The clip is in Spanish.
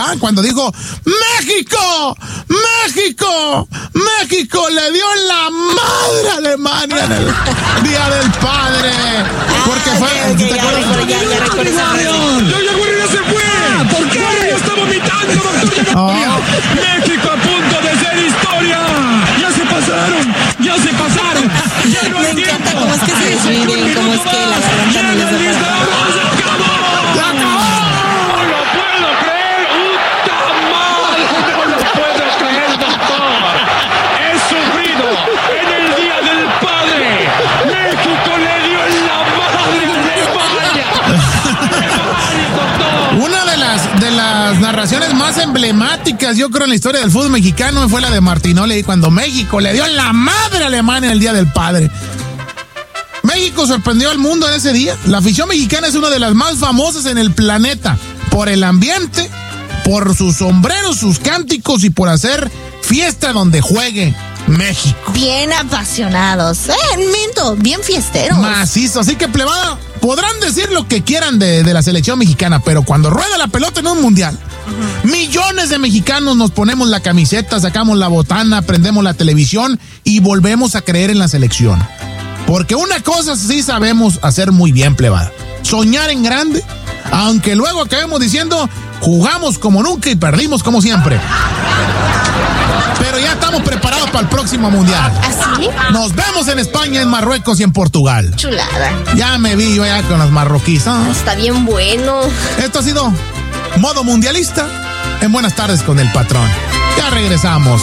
¿verdad? Cuando dijo, México, México, México le dio la madre a Alemania en el Día del Padre. Porque fue... Ya recuerdo esa frase. ¡Ya Guerrero se fue! ¿Por qué? ¡Ya está vomitando, doctor! ¡México a punto de ser historia! ¡Ya se pasaron! ¡Ya se pasaron! ¡Ya no Me hay encanta tiempo! cómo es que se desviven, cómo es que la garganta no les da para... ¡Se acabó! ¡Se acabó! ¡No lo puedo creer! ¡Un tamal! ¡No lo puedo creer, doctor! ¡He sufrido en el Día del Padre! ¡México le dio en la madre a Alemania! ¡Doctor! Una de las narraciones más emblemáticas, yo creo, en la historia del fútbol mexicano fue la de Martinoli, cuando México le dio en la madre a Alemania en el Día del Padre. México sorprendió al mundo en ese día. La afición mexicana es una de las más famosas en el planeta por el ambiente, por sus sombreros, sus cánticos y por hacer fiesta donde juegue México. Bien apasionados, miento, bien fiesteros. Macizo, así que plebada, podrán decir lo que quieran de la selección mexicana, pero cuando rueda la pelota en un mundial, millones de mexicanos nos ponemos la camiseta, sacamos la botana, prendemos la televisión y volvemos a creer en la selección. Porque una cosa sí sabemos hacer muy bien, plebada: soñar en grande, aunque luego acabemos diciendo, jugamos como nunca y perdimos como siempre. Pero ya estamos preparados para el próximo mundial. ¿Así? Nos vemos en España, en Marruecos y en Portugal. Chulada. Ya me vi yo ya con los marroquíes. Está bien bueno. Esto ha sido Modo Mundialista en Buenas Tardes con el Patrón. Ya regresamos.